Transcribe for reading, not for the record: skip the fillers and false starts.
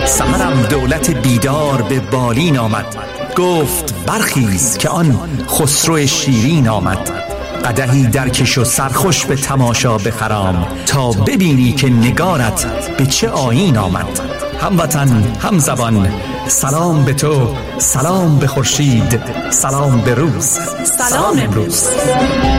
سحرم دولت بیدار به بالین آمد. گفت برخیز که آن خسرو شیرین آمد. قدحی درکش و سرخوش به تماشا بخرام، تا ببینی که نگارت به چه آیین آمد. هموطن همزبان سلام به تو، سلام به خورشید، سلام به روز، سلام امروز.